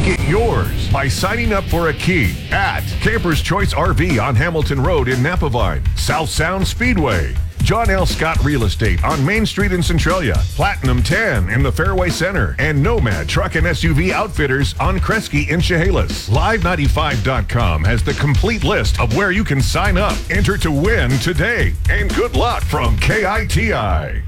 Make it yours by signing up for a key at Camper's Choice RV on Hamilton Road in Napavine, South Sound Speedway, John L. Scott Real Estate on Main Street in Centralia, Platinum 10 in the Fairway Center, and Nomad Truck and SUV Outfitters on Kresge in Chehalis. Live95.com has the complete list of where you can sign up. Enter to win today, and good luck from KITI.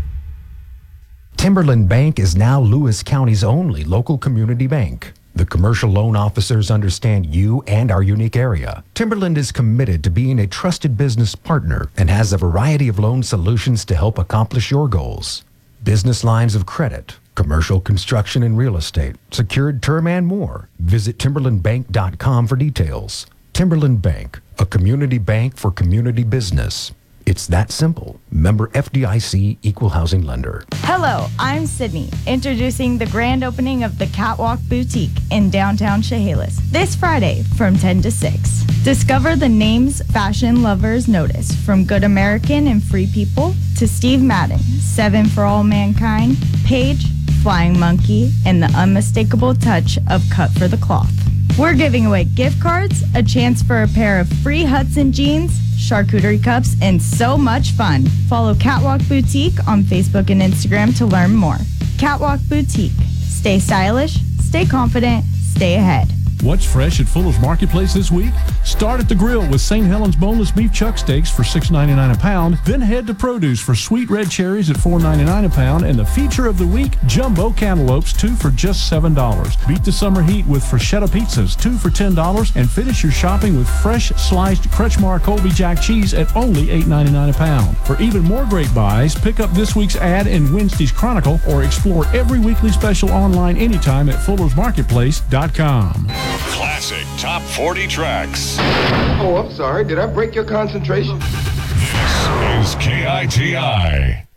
Timberland Bank is now Lewis County's only local community bank. The commercial loan officers understand you and our unique area. Timberland is committed to being a trusted business partner and has a variety of loan solutions to help accomplish your goals. Business lines of credit, commercial construction and real estate, secured term and more. Visit timberlandbank.com for details. Timberland Bank, a community bank for community business. It's that simple. Member FDIC Equal Housing Lender. Hello, I'm Sydney, introducing the grand opening of the Catwalk Boutique in downtown Chehalis this Friday from 10 to 6. Discover the names fashion lovers notice, from Good American and Free People to Steve Madden, Seven for All Mankind, Paige, Flying Monkey, and the unmistakable touch of Cut for the Cloth. We're giving away gift cards, a chance for a pair of free Hudson jeans, charcuterie cups, and so much fun. Follow Catwalk Boutique on Facebook and Instagram to learn more. Catwalk Boutique. Stay stylish, stay confident, stay ahead. What's fresh at Fuller's Marketplace this week? Start at the grill with St. Helens boneless beef chuck steaks for $6.99 a pound. Then head to produce for sweet red cherries at $4.99 a pound. And the feature of the week, jumbo cantaloupes, 2 for just $7. Beat the summer heat with Freschetta pizzas, 2 for $10. And finish your shopping with fresh sliced Kretschmar Colby Jack cheese at only $8.99 a pound. For even more great buys, pick up this week's ad in Wednesday's Chronicle or explore every weekly special online anytime at fullersmarketplace.com. Classic Top 40 Tracks. Oh, I'm sorry. Did I break your concentration? This is KITI.